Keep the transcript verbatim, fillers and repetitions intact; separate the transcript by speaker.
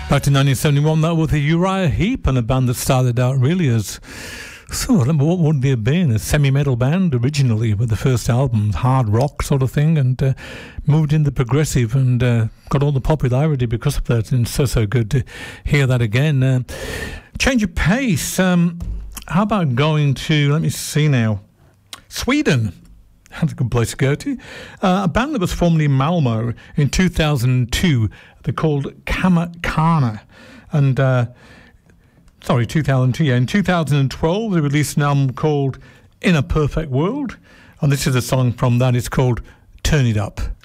Speaker 1: Back to nineteen seventy-one, that was the Uriah Heep, and a band that started out really as, so what would they have been? A semi-metal band originally with the first album, hard rock sort of thing, and uh, moved into progressive and uh, got all the popularity because of that. And so, so good to hear that again. Uh, change of pace. Um, how about going to, let me see now, Sweden? That's a good place to go to. Uh, a band that was formed in Malmo in two thousand two. They're called Kamakana. And, uh, sorry, two thousand two, yeah. In two thousand twelve, they released an album called In a Perfect World. And this is a song from that. It's called Turn It Up.